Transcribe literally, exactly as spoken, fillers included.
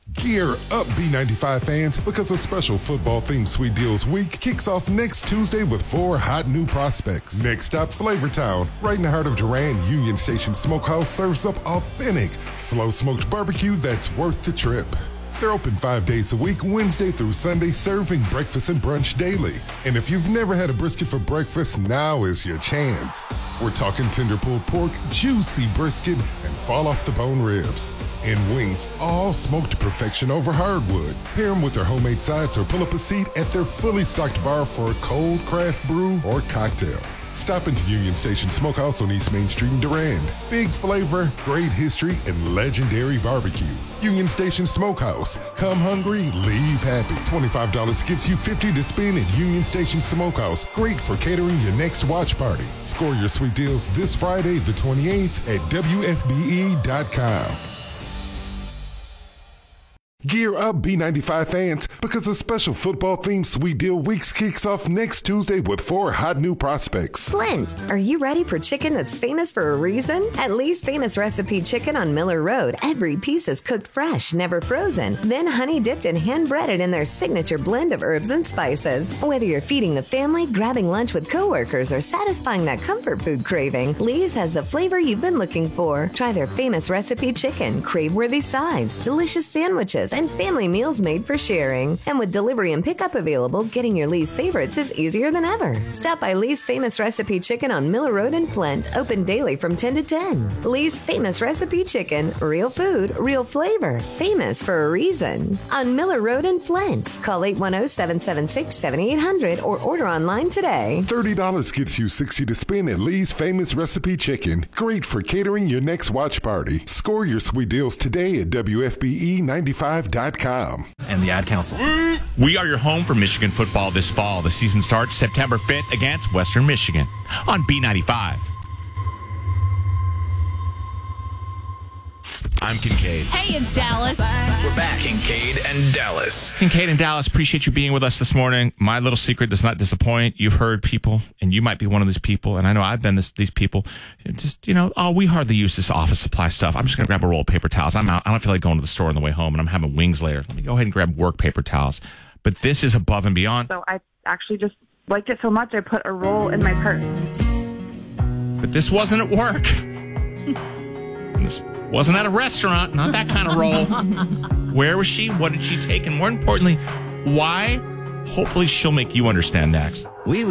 Gear up, B ninety-five fans, because a special football-themed Sweet Deals Week kicks off next Tuesday with four hot new prospects. Next stop, Flavortown. Right in the heart of Durand, Union Station Smokehouse serves up authentic, slow-smoked barbecue that's worth the trip. They're open five days a week, Wednesday through Sunday, serving breakfast and brunch daily. And if you've never had a brisket for breakfast, now is your chance. We're talking tender pulled pork, juicy brisket, and fall-off-the-bone ribs. And wings, all smoked to perfection over hardwood. Pair them with their homemade sides or pull up a seat at their fully stocked bar for a cold craft brew or cocktail. Stop into Union Station Smokehouse on East Main Street in Durand. Big flavor, great history, and legendary barbecue. Union Station Smokehouse. Come hungry, leave happy. twenty-five dollars gets you fifty dollars to spend at Union Station Smokehouse. Great for catering your next watch party. Score your sweet deals this Friday, the twenty-eighth, at W F B E dot com. Gear up, B ninety-five fans, because a special football-themed Sweet Deal Weeks kicks off next Tuesday with four hot new prospects. Flint, are you ready for chicken that's famous for a reason? At Lee's Famous Recipe Chicken on Miller Road, every piece is cooked fresh, never frozen, then honey-dipped and hand-breaded in their signature blend of herbs and spices. Whether you're feeding the family, grabbing lunch with coworkers, or satisfying that comfort food craving, Lee's has the flavor you've been looking for. Try their famous recipe chicken, crave-worthy sides, delicious sandwiches, and family meals made for sharing. And with delivery and pickup available, getting your Lee's favorites is easier than ever. Stop by Lee's Famous Recipe Chicken on Miller Road in Flint, open daily from ten to ten. Lee's Famous Recipe Chicken, real food, real flavor, famous for a reason. On Miller Road in Flint, call eight one zero, seven seven six, seven eight zero zero or order online today. thirty dollars gets you sixty dollars to spend at Lee's Famous Recipe Chicken. Great for catering your next watch party. Score your sweet deals today at W F B E ninety-five dot com. And the Ad Council. We are your home for Michigan football this fall. The season starts September fifth against Western Michigan on B ninety-five. I'm Kincaid. Hey, it's Dallas. We're back, Kincaid and Dallas. Kincaid and Dallas, appreciate you being with us this morning. My little secret does not disappoint. You've heard people, and you might be one of these people, and I know I've been this, these people. Just, you know, oh, we hardly use this office supply stuff. I'm just going to grab a roll of paper towels. I'm out. I don't feel like going to the store on the way home, and I'm having wings later. Let me go ahead and grab work paper towels. But this is above and beyond. So I actually just liked it so much, I put a roll in my purse. But this wasn't at work. This wasn't at a restaurant, not that kind of roll. Where was she? What did she take? And more importantly, why? Hopefully she'll make you understand next. We